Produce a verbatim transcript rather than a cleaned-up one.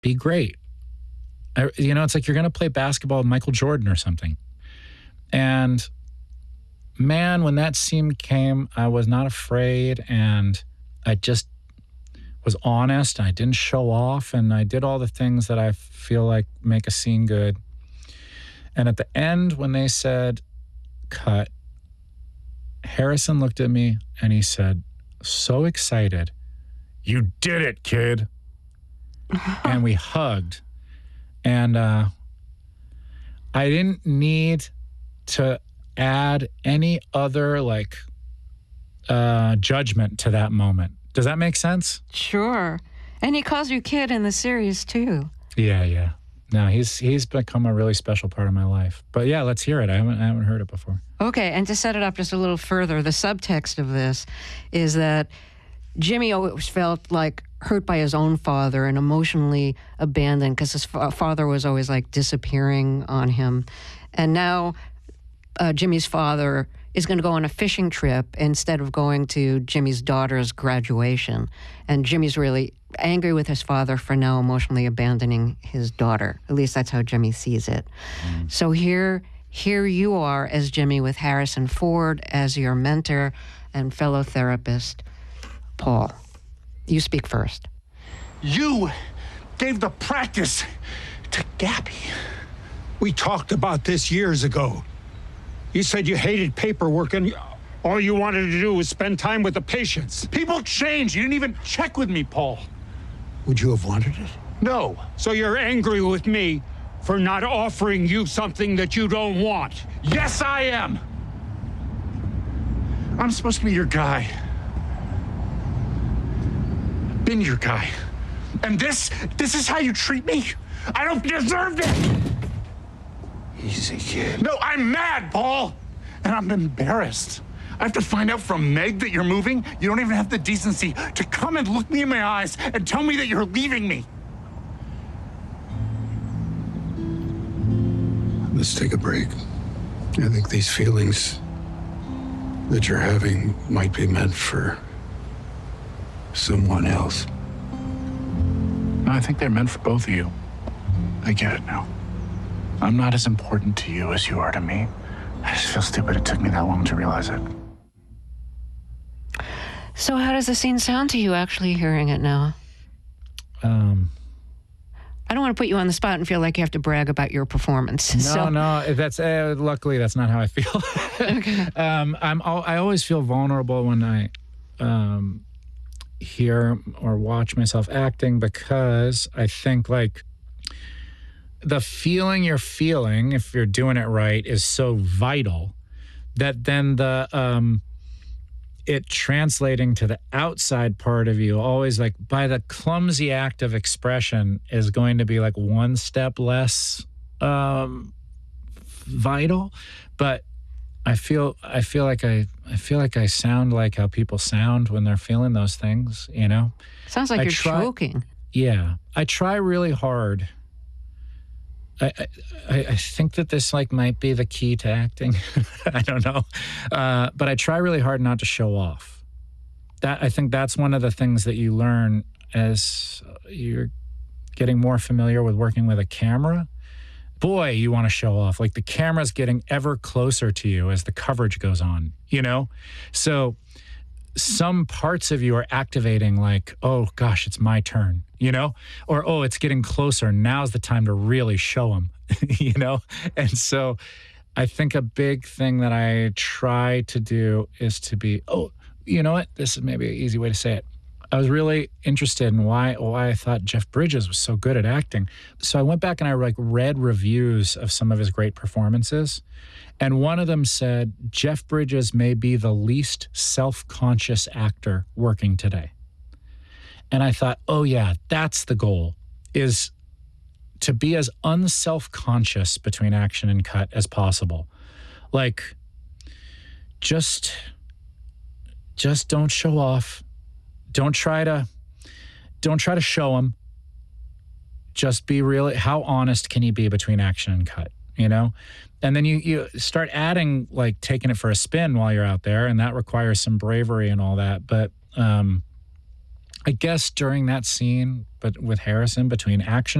be great. I, you know, it's like you're going to play basketball with Michael Jordan or something. And man, when that scene came, I was not afraid, and I just was honest, and I didn't show off, and I did all the things that I feel like make a scene good. And at the end, when they said, cut, Harrison looked at me and he said, so excited, you did it, kid. And we hugged. And uh, I didn't need to add any other like uh, judgment to that moment. Does that make sense? Sure. And he calls you kid in the series too. Yeah, yeah. No, he's he's become a really special part of my life. But yeah, let's hear it. I haven't I haven't heard it before. Okay, and to set it up just a little further, the subtext of this is that Jimmy always felt like hurt by his own father and emotionally abandoned because his fa- father was always like disappearing on him. And now uh, Jimmy's father is going to go on a fishing trip instead of going to Jimmy's daughter's graduation. And Jimmy's really angry with his father for now emotionally abandoning his daughter. At least that's how Jimmy sees it. Mm. So here, here you are as Jimmy with Harrison Ford as your mentor and fellow therapist, Paul. You speak first. You gave the practice to Gabby. We talked about this years ago. You said you hated paperwork and all you wanted to do was spend time with the patients. People change. You didn't even check with me, Paul. Would you have wanted it? No. So you're angry with me for not offering you something that you don't want? Yes, I am. I'm supposed to be your guy. Been your guy. And this, this is how you treat me? I don't deserve it! Easy, kid. No, I'm mad, Paul! And I'm embarrassed. I have to find out from Meg that you're moving. You don't even have the decency to come and look me in my eyes and tell me that you're leaving me. Let's take a break. I think these feelings that you're having might be meant for someone else. I think they're meant for both of you. I get it now. I'm not as important to you as you are to me. I just feel stupid it took me that long to realize it. So how does the scene sound to you actually hearing it now? Um, I don't want to put you on the spot and feel like you have to brag about your performance. No, so. no, that's uh, luckily that's not how I feel. Okay. um, I'm I always feel vulnerable when I um, hear or watch myself acting because I think like the feeling you're feeling, if you're doing it right, is so vital that then the um, it translating to the outside part of you always like by the clumsy act of expression is going to be like one step less um, vital. But I feel I feel like I I feel like I sound like how people sound when they're feeling those things, you know? Sounds like I you're try, choking. Yeah. I try really hard. I, I, I think that this like might be the key to acting. I don't know. Uh, but I try really hard not to show off. That I think that's one of the things that you learn as you're getting more familiar with working with a camera. Boy, you want to show off. Like the camera's getting ever closer to you as the coverage goes on, you know? So some parts of you are activating like, oh gosh, it's my turn, you know? Or, oh, it's getting closer. Now's the time to really show them, you know? And so I think a big thing that I try to do is to be, oh, you know what? This is maybe an easy way to say it. I was really interested in why why I thought Jeff Bridges was so good at acting. So I went back and I like read reviews of some of his great performances. And one of them said, Jeff Bridges may be the least self-conscious actor working today. And I thought, oh yeah, that's the goal, is to be as unself-conscious between action and cut as possible. Like, just, just don't show off. Don't try to, don't try to show them. Just be really, how honest can you be between action and cut, you know? And then you, you start adding, like taking it for a spin while you're out there, and that requires some bravery and all that. But um, I guess during that scene, but with Harrison, between action